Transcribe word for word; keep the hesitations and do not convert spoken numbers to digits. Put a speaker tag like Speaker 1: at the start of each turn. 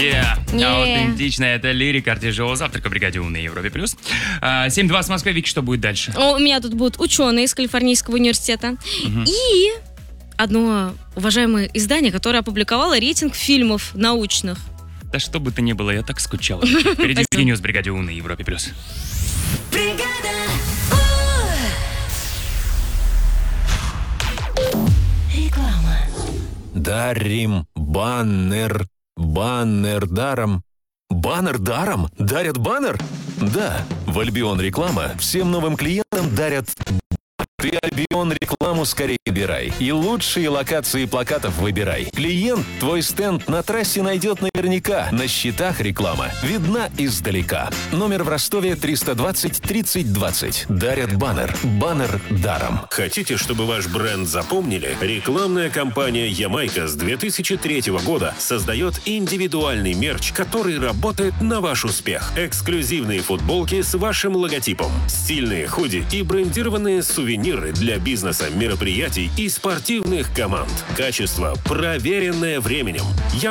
Speaker 1: Yeah.
Speaker 2: Не.
Speaker 1: Аутентичная это лирика артижевого завтрака в бригаде У на Европе плюс. семь два с Москвы. Вики, что будет дальше?
Speaker 2: У меня тут будут ученые из Калифорнийского университета. И одно уважаемое издание, которое опубликовало рейтинг фильмов научных.
Speaker 1: Да что бы то ни было, я так скучал. Впереди Вики-ньюс в бригаде У на Европе плюс.
Speaker 3: Реклама.
Speaker 4: Дарим баннер. Баннер даром. Баннер даром? Дарят баннер? Да, в Альбион Реклама всем новым клиентам дарят. Ты Альбион Рекламу скорее выбирай. И лучшие локации плакатов выбирай. Клиент твой стенд на трассе найдет наверняка. На счетах реклама видна издалека. Номер в Ростове триста двадцать тридцать двадцать. Дарят баннер. Баннер даром.
Speaker 5: Хотите, чтобы ваш бренд запомнили? Рекламная кампания «Ямайка» с две тысячи третьего года создает индивидуальный мерч, который работает на ваш успех. Эксклюзивные футболки с вашим логотипом, стильные худи и брендированные сувениры для бизнеса, мероприятий и спортивных команд. Качество, проверенное временем.